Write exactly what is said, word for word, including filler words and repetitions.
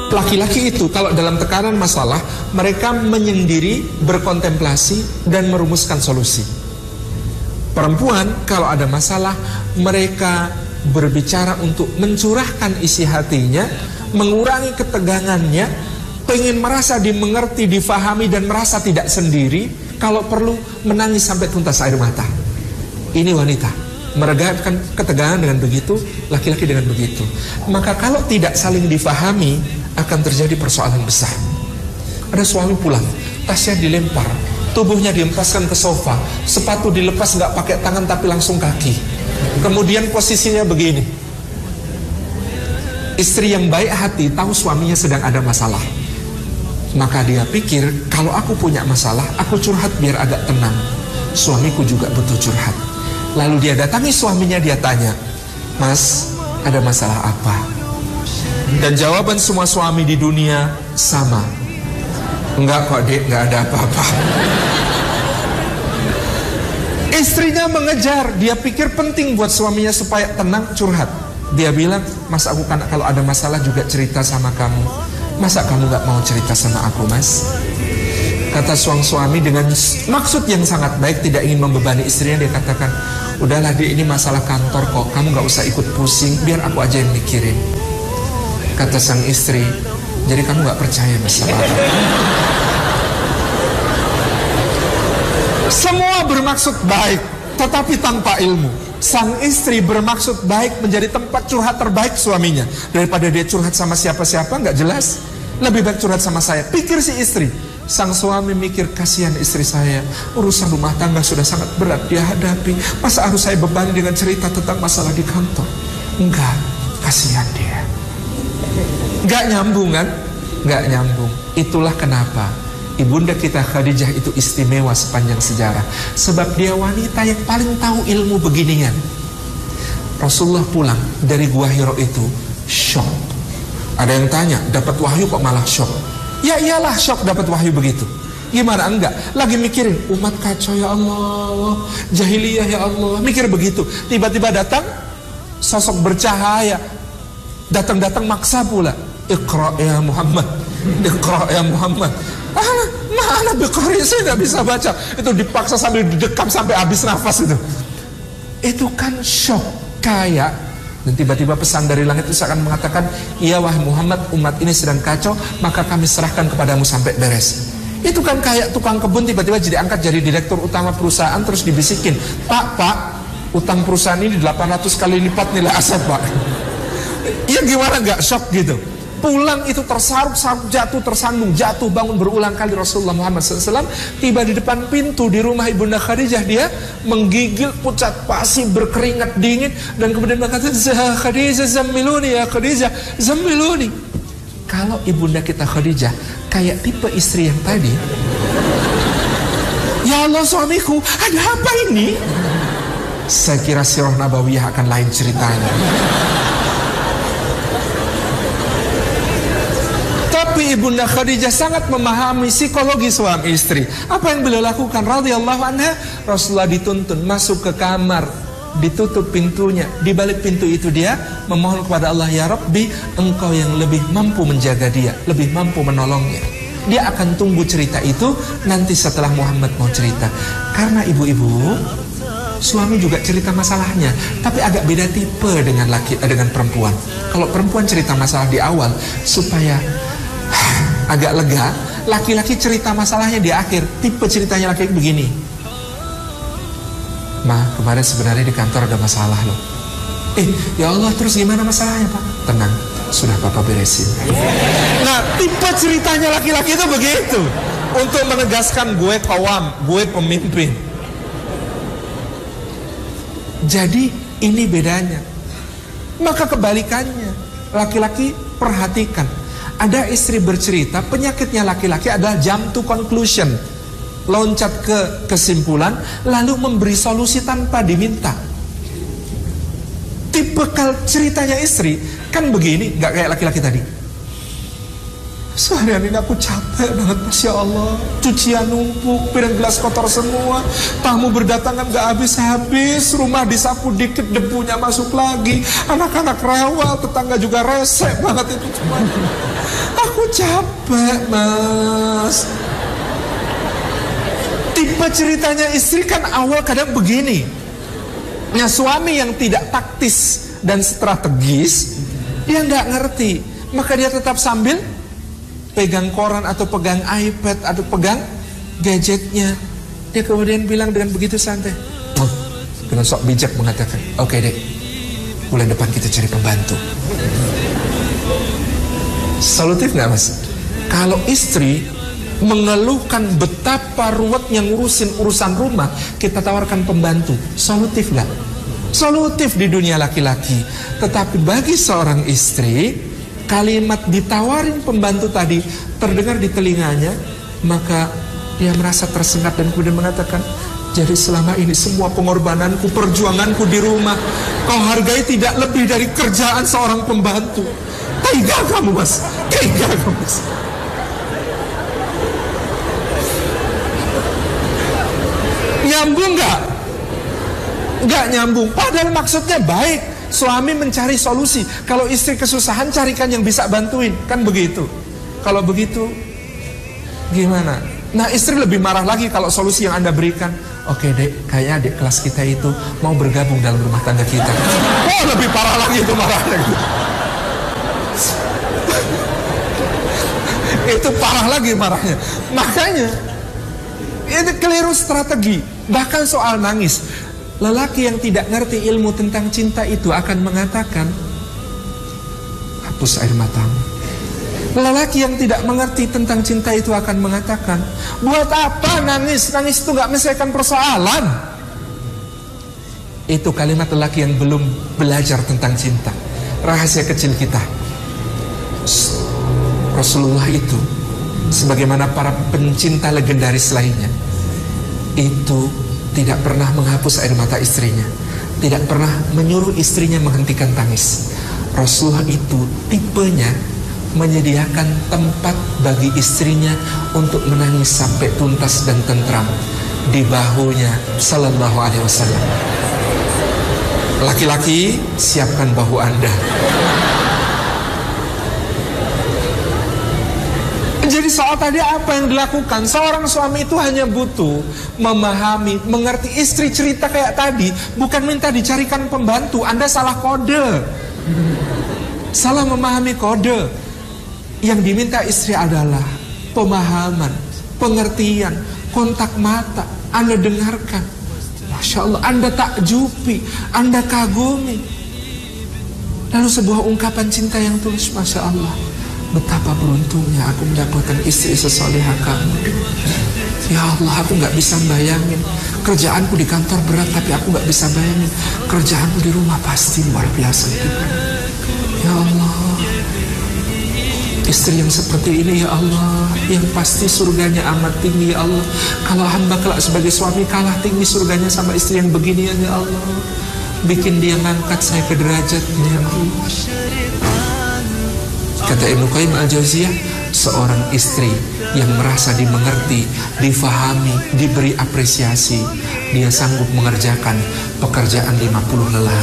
Laki-laki itu kalau dalam tekanan masalah, mereka menyendiri, berkontemplasi, dan merumuskan solusi. Perempuan kalau ada masalah, mereka berbicara untuk mencurahkan isi hatinya, mengurangi ketegangannya, pengen merasa dimengerti, difahami, dan merasa tidak sendiri. Kalau perlu menangis sampai tuntas air mata. Ini wanita, meredakan ketegangan dengan begitu, laki-laki dengan begitu. Maka kalau tidak saling difahami, akan terjadi persoalan besar. Ada suami pulang, tasnya dilempar, tubuhnya diempaskan ke sofa, sepatu dilepas nggak pakai tangan tapi langsung kaki. Kemudian posisinya begini. Istri yang baik hati tahu suaminya sedang ada masalah. Maka dia pikir, kalau aku punya masalah, aku curhat biar agak tenang. Suamiku juga butuh curhat. Lalu dia datangi suaminya, dia tanya, "Mas, ada masalah apa?" Dan jawaban semua suami di dunia sama. "Enggak kok dek, enggak ada apa-apa." Istrinya mengejar, dia pikir penting buat suaminya supaya tenang, curhat. Dia bilang, "Mas, aku kan kalau ada masalah juga cerita sama kamu. Masa kamu gak mau cerita sama aku, Mas?" Kata suami suami dengan maksud yang sangat baik, tidak ingin membebani istrinya, dia katakan, "Udahlah dek, ini masalah kantor kok, kamu gak usah ikut pusing, biar aku aja yang mikirin." Kata sang istri, "Jadi kamu gak percaya masalah?" Semua bermaksud baik, tetapi tanpa ilmu. Sang istri bermaksud baik menjadi tempat curhat terbaik suaminya. Daripada dia curhat sama siapa-siapa gak jelas, lebih baik curhat sama saya. Pikir si istri. Sang suami mikir, kasihan istri saya, urusan rumah tangga sudah sangat berat dia hadapi. Masa harus saya bebani dengan cerita tentang masalah di kantor? Enggak, kasihan dia. Gak nyambung kan? Gak nyambung. Itulah kenapa ibunda kita Khadijah itu istimewa sepanjang sejarah. Sebab dia wanita yang paling tahu ilmu beginian. Rasulullah pulang dari Gua Hira itu shock. Ada yang tanya, dapat wahyu kok malah shock? Ya iyalah, shock dapat wahyu begitu. Gimana enggak? Lagi mikirin, umat kacau ya Allah, jahiliyah ya Allah, mikir begitu. Tiba-tiba datang sosok bercahaya, datang-datang maksa pula. Iqra ya Muhammad, Iqra ya Muhammad. Ah, mana Biqari, saya nggak bisa baca. Itu dipaksa sambil didekam sampai habis nafas itu. Itu kan shock, kayak. Dan tiba-tiba pesan dari langit itu akan mengatakan, "Ya wahai Muhammad, umat ini sedang kacau, maka kami serahkan kepadamu sampai beres." Itu kan kayak tukang kebun tiba-tiba jadi angkat jadi direktur utama perusahaan, terus dibisikin, "Pak, Pak, utang perusahaan ini delapan ratus kali lipat nilai aset, Pak." Ya gimana nggak shock gitu? Pulang itu tersaruk-saruk, jatuh, tersandung, jatuh, bangun berulang kali. Rasulullah Muhammad shallallahu alaihi wasallam tiba di depan pintu di rumah ibunda Khadijah. Dia menggigil, pucat pasi, berkeringat dingin, dan kemudian berkata, "Khadijah, zammiluni ya Khadijah, zammiluni." Kalau ibunda kita Khadijah kayak tipe istri yang tadi, "Ya Allah suamiku, ada apa ini?" Saya kira sirah nabawiyah akan lain ceritanya. Tapi ibunda Khadijah sangat memahami psikologi suami istri. Apa yang beliau lakukan? Radhiyallahu anha, Rasulullah dituntun masuk ke kamar, ditutup pintunya. Di balik pintu itu dia memohon kepada Allah, "Ya Rabbi, engkau yang lebih mampu menjaga dia, lebih mampu menolongnya." Dia akan tunggu cerita itu nanti setelah Muhammad mau cerita. Karena ibu-ibu, suami juga cerita masalahnya, tapi agak beda tipe dengan laki dengan perempuan. Kalau perempuan cerita masalah di awal supaya agak lega, laki-laki cerita masalahnya di akhir. Tipe ceritanya laki-laki begini, "Ma, kemarin sebenarnya di kantor ada masalah loh." "Eh, ya Allah, terus gimana masalahnya, Pak?" "Tenang, sudah Papa beresin." Nah, tipe ceritanya laki-laki itu begitu, untuk menegaskan gue kawam, gue pemimpin. Jadi ini bedanya. Maka kebalikannya, laki-laki perhatikan. Ada istri bercerita, penyakitnya laki-laki adalah jump to conclusion, loncat ke kesimpulan, lalu memberi solusi tanpa diminta. Tipikal ceritanya istri kan begini, gak kayak laki-laki tadi. "Seharian ini aku capek banget, Masya Allah, cucian numpuk, piring gelas kotor semua, tamu berdatangan gak habis-habis, rumah disapu dikit debunya masuk lagi, anak-anak rewel, tetangga juga resek banget itu cuma." Aku capek, Mas. Tipe ceritanya istri kan awal kadang begini. Nah, suami yang tidak taktis dan strategis, dia nggak ngerti, maka dia tetap sambil pegang koran atau pegang iPad atau pegang gadgetnya. Dia kemudian bilang dengan begitu santai, oh, dengan sok bijak mengatakan, oke okay, dek, bulan depan kita cari pembantu. Solutif nggak, Mas? Kalau istri mengeluhkan betapa ruwetnya ngurusin urusan rumah, kita tawarkan pembantu, solutif nggak? Solutif di dunia laki-laki. Tetapi bagi seorang istri, kalimat ditawarin pembantu tadi terdengar di telinganya, maka dia merasa tersengat dan kemudian mengatakan, jadi selama ini semua pengorbananku, perjuanganku di rumah, kau hargai tidak lebih dari kerjaan seorang pembantu. Tega kamu, Mas. Tega kamu, Mas. Nyambung gak? Gak nyambung. Padahal maksudnya baik. Suami mencari solusi. Kalau istri kesusahan, carikan yang bisa bantuin. Kan begitu. Kalau begitu, gimana? Nah, istri lebih marah lagi kalau solusi yang Anda berikan, oke dek, kayaknya adik kelas kita itu mau bergabung dalam rumah tangga kita. Oh, lebih parah lagi itu marahnya. Itu parah lagi marahnya. Makanya itu keliru strategi. Bahkan soal nangis, lelaki yang tidak ngerti ilmu tentang cinta itu akan mengatakan, hapus air matamu. Lelaki yang tidak mengerti tentang cinta itu akan mengatakan, buat apa nangis? Nangis itu gak menyelesaikan persoalan. Itu kalimat lelaki yang belum belajar tentang cinta. Rahasia kecil kita, Rasulullah itu, sebagaimana para pencinta legendaris lainnya, itu tidak pernah menghapus air mata istrinya, tidak pernah menyuruh istrinya menghentikan tangis. Rasulullah itu tipenya menyediakan tempat bagi istrinya untuk menangis sampai tuntas dan tentram di bahunya sallallahu alaihi wasallam. Laki-laki, siapkan bahu Anda. Jadi soal tadi apa yang dilakukan? Seorang suami itu hanya butuh memahami, mengerti. Istri cerita kayak tadi, bukan minta dicarikan pembantu. Anda salah kode, salah memahami kode. Yang diminta istri adalah pemahaman, pengertian, kontak mata. Anda dengarkan, Masya Allah, Anda takjubi, Anda kagumi. Lalu sebuah ungkapan cinta yang tulus, Masya Allah, betapa beruntungnya aku mendapatkan istri sesolehah kamu. Ya Allah, aku gak bisa bayangin. Kerjaanku di kantor berat, tapi aku gak bisa bayangin kerjaanku di rumah pasti luar biasa. Ya Allah, istri yang seperti ini, ya Allah, yang pasti surganya amat tinggi, ya Allah. Kalau hamba kelak sebagai suami kalah tinggi surganya sama istri yang beginian, ya Allah. Bikin dia ngangkat saya ke derajatnya, ya Allah. Kata Ibnu Qayyim Al-Jauziyah, seorang istri yang merasa dimengerti, difahami, diberi apresiasi, dia sanggup mengerjakan pekerjaan lima puluh lelaki.